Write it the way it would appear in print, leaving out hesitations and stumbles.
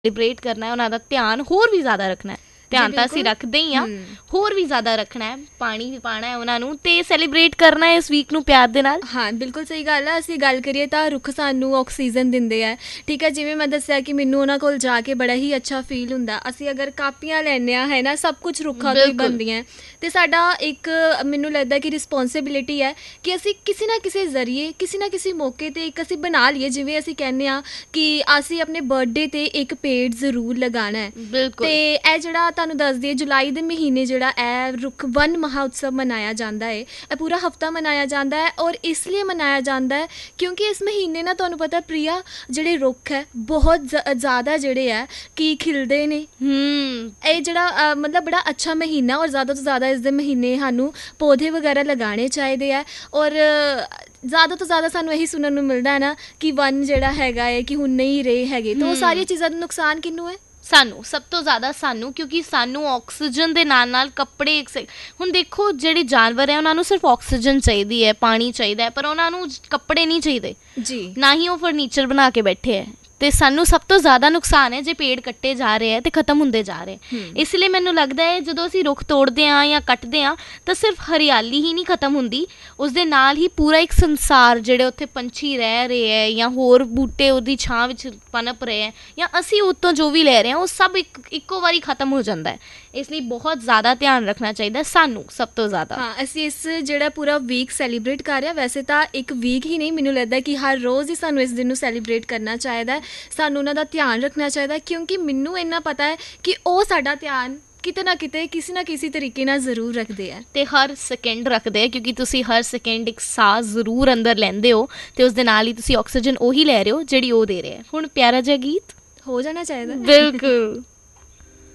Celebrate ਕਰਨਾ ਹੈ, ਉਹਨਾਂ ਦਾ ਧਿਆਨ ਹੋਰ ਵੀ ਜ਼ਿਆਦਾ ਰੱਖਣਾ ਹੈ। ਧਿਆਨ ਤਾਂ ਅਸੀਂ ਰੱਖਦੇ ਹੀ ਹਾਂ, ਹੋਰ ਵੀ ਜ਼ਿਆਦਾ ਰੱਖਣਾ ਹੈ, ਪਾਣੀ ਵੀ ਪਾਉਣਾ ਹੈ ਉਹਨਾਂ ਨੂੰ, ਅਤੇ ਸੈਲੀਬ੍ਰੇਟ ਕਰਨਾ ਹੈ ਇਸ ਵੀਕ ਨੂੰ ਪਿਆਰ ਦੇ ਨਾਲ। ਹਾਂ ਬਿਲਕੁਲ ਸਹੀ ਗੱਲ ਹੈ। ਅਸੀਂ ਗੱਲ ਕਰੀਏ ਤਾਂ ਰੁੱਖ ਸਾਨੂੰ ਆਕਸੀਜਨ ਦਿੰਦੇ ਹੈ, ਠੀਕ ਹੈ। ਜਿਵੇਂ ਮੈਂ ਦੱਸਿਆ ਕਿ ਮੈਨੂੰ ਉਹਨਾਂ ਕੋਲ ਜਾ ਕੇ ਬੜਾ ਹੀ ਅੱਛਾ ਫੀਲ ਹੁੰਦਾ। ਅਸੀਂ ਅਗਰ ਕਾਪੀਆਂ ਲੈਂਦੇ ਹਾਂ ਹੈ ਨਾ, ਸਭ ਕੁਛ ਰੁੱਖਾਂ ਤੋਂ ਹੀ ਬਣਦੀਆਂ, ਅਤੇ ਸਾਡਾ ਇੱਕ ਮੈਨੂੰ ਲੱਗਦਾ ਕਿ ਰਿਸਪੋਂਸੀਬਿਲਿਟੀ ਹੈ ਕਿ ਅਸੀਂ ਕਿਸੇ ਨਾ ਕਿਸੇ ਜ਼ਰੀਏ, ਕਿਸੇ ਨਾ ਕਿਸੇ ਮੌਕੇ 'ਤੇ ਇੱਕ ਅਸੀਂ ਬਣਾ ਲਈਏ। ਜਿਵੇਂ ਅਸੀਂ ਕਹਿੰਦੇ ਹਾਂ ਕਿ ਅਸੀਂ ਆਪਣੇ ਬਰਥਡੇ 'ਤੇ ਇੱਕ ਪੇੜ ਜ਼ਰੂਰ ਲਗਾਉਣਾ ਹੈ। ਬਿਲਕੁਲ। ਅਤੇ ਇਹ ਜਿਹੜਾ ਤੁਹਾਨੂੰ ਦੱਸਦੀ ਹੈ, ਜੁਲਾਈ ਦੇ ਮਹੀਨੇ ਜਿਹੜਾ ਇਹ ਰੁੱਖ ਵਨ ਮਹਾਉਤਸਵ ਮਨਾਇਆ ਜਾਂਦਾ ਹੈ। ਇਹ ਪੂਰਾ ਹਫ਼ਤਾ ਮਨਾਇਆ ਜਾਂਦਾ ਹੈ, ਔਰ ਇਸ ਲਈ ਮਨਾਇਆ ਜਾਂਦਾ ਹੈ ਕਿਉਂਕਿ ਇਸ ਮਹੀਨੇ ਨਾ ਤੁਹਾਨੂੰ ਪਤਾ ਪ੍ਰਿਆ, ਜਿਹੜੇ ਰੁੱਖ ਹੈ ਬਹੁਤ ਜ਼ਿਆਦਾ ਜਿਹੜੇ ਹੈ ਕਿ ਖਿਲਦੇ ਨੇ। ਇਹ ਜਿਹੜਾ ਮਤਲਬ ਬੜਾ ਅੱਛਾ ਮਹੀਨਾ, ਔਰ ਜ਼ਿਆਦਾ ਤੋਂ ਜ਼ਿਆਦਾ ਇਸ ਦੇ ਮਹੀਨੇ ਸਾਨੂੰ ਪੌਦੇ ਵਗੈਰਾ ਲਗਾਉਣੇ ਚਾਹੀਦੇ ਹੈ। ਔਰ ਜ਼ਿਆਦਾ ਤੋਂ ਜ਼ਿਆਦਾ ਸਾਨੂੰ ਇਹੀ ਸੁਣਨ ਨੂੰ ਮਿਲਦਾ ਹੈ ਨਾ ਕਿ ਵਨ ਜਿਹੜਾ ਹੈਗਾ ਹੈ ਕਿ ਹੁਣ ਨਹੀਂ ਰਹੇ ਹੈਗੇ, ਤਾਂ ਉਹ ਸਾਰੀਆਂ ਚੀਜ਼ਾਂ ਦਾ ਨੁਕਸਾਨ ਕਿਹਨੂੰ ਹੈ? ਸਾਨੂੰ, ਸਭ ਤੋਂ ਜ਼ਿਆਦਾ ਸਾਨੂੰ, ਕਿਉਂਕਿ ਸਾਨੂੰ ਆਕਸੀਜਨ ਦੇ ਨਾਲ ਨਾਲ ਕੱਪੜੇ ਹੁਣ ਦੇਖੋ ਜਿਹੜੇ ਜਾਨਵਰ ਹੈ ਉਹਨਾਂ ਨੂੰ ਸਿਰਫ ਆਕਸੀਜਨ ਚਾਹੀਦੀ ਹੈ, ਪਾਣੀ ਚਾਹੀਦਾ ਹੈ, ਪਰ ਉਹਨਾਂ ਨੂੰ ਕੱਪੜੇ ਨਹੀਂ ਚਾਹੀਦੇ ਜੀ, ਨਾ ਹੀ ਉਹ ਫਰਨੀਚਰ ਬਣਾ ਕੇ ਬੈਠੇ ਹੈ। ਅਤੇ ਸਾਨੂੰ ਸਭ ਤੋਂ ਜ਼ਿਆਦਾ ਨੁਕਸਾਨ ਹੈ ਜੇ ਪੇੜ ਕੱਟੇ ਜਾ ਰਹੇ ਹੈ ਅਤੇ ਖ਼ਤਮ ਹੁੰਦੇ ਜਾ ਰਹੇ। ਇਸ ਲਈ ਮੈਨੂੰ ਲੱਗਦਾ ਹੈ ਜਦੋਂ ਅਸੀਂ ਰੁੱਖ ਤੋੜਦੇ ਹਾਂ ਜਾਂ ਕੱਟਦੇ ਹਾਂ ਤਾਂ ਸਿਰਫ ਹਰਿਆਲੀ ਹੀ ਨਹੀਂ ਖ਼ਤਮ ਹੁੰਦੀ, ਉਸ ਦੇ ਨਾਲ ਹੀ ਪੂਰਾ ਇੱਕ ਸੰਸਾਰ, ਜਿਹੜੇ ਉੱਥੇ ਪੰਛੀ ਰਹਿ ਰਹੇ ਹੈ ਜਾਂ ਹੋਰ ਬੂਟੇ ਉਹਦੀ ਛਾਂ ਵਿੱਚ ਪਨਪ ਰਹੇ ਹੈ ਜਾਂ ਅਸੀਂ ਉੱਤੋਂ ਜੋ ਵੀ ਲੈ ਰਹੇ ਹਾਂ, ਉਹ ਸਭ ਇੱਕੋ ਵਾਰੀ ਖ਼ਤਮ ਹੋ ਜਾਂਦਾ ਹੈ। ਇਸ ਲਈ ਬਹੁਤ ਜ਼ਿਆਦਾ ਧਿਆਨ ਰੱਖਣਾ ਚਾਹੀਦਾ ਸਾਨੂੰ, ਸਭ ਤੋਂ ਜ਼ਿਆਦਾ। ਹਾਂ, ਅਸੀਂ ਇਸ ਜਿਹੜਾ ਪੂਰਾ ਵੀਕ ਸੈਲੀਬ੍ਰੇਟ ਕਰ ਰਹੇ ਹਾਂ, ਵੈਸੇ ਤਾਂ ਇੱਕ ਵੀਕ ਹੀ ਨਹੀਂ, ਮੈਨੂੰ ਲੱਗਦਾ ਕਿ ਹਰ ਰੋਜ਼ ਹੀ ਸਾਨੂੰ ਇਸ ਦਿਨ ਨੂੰ ਸੈਲੀਬ੍ਰੇਟ ਕਰਨਾ ਚਾਹੀਦਾ ਹੈ। ਸਾਨੂੰ ਉਹਨਾਂ ਦਾ ਧਿਆਨ ਰੱਖਣਾ ਚਾਹੀਦਾ, ਕਿਉਂਕਿ ਮੈਨੂੰ ਇੰਨਾ ਪਤਾ ਹੈ ਕਿ ਉਹ ਸਾਡਾ ਧਿਆਨ ਕਿਤੇ ਨਾ ਕਿਤੇ ਕਿਸੇ ਨਾ ਕਿਸੇ ਤਰੀਕੇ ਨਾਲ ਜ਼ਰੂਰ ਰੱਖਦੇ ਆ, ਅਤੇ ਹਰ ਸੈਕਿੰਡ ਰੱਖਦੇ ਆ, ਕਿਉਂਕਿ ਤੁਸੀਂ ਹਰ ਸੈਕਿੰਡ ਇੱਕ ਸਾਹ ਜ਼ਰੂਰ ਅੰਦਰ ਲੈਂਦੇ ਹੋ ਅਤੇ ਉਸ ਦੇ ਨਾਲ ਹੀ ਤੁਸੀਂ ਆਕਸੀਜਨ ਉਹੀ ਲੈ ਰਹੇ ਹੋ ਜਿਹੜੀ ਉਹ ਦੇ ਰਿਹਾ। ਹੁਣ ਪਿਆਰਾ ਜਿਹਾ ਗੀਤ ਹੋ ਜਾਣਾ ਚਾਹੀਦਾ। ਬਿਲਕੁਲ।